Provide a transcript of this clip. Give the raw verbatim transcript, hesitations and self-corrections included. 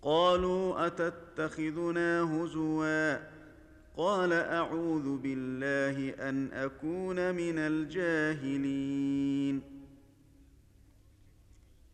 قالوا اتتخذنا هزوا قال اعوذ بالله ان اكون من الجاهلين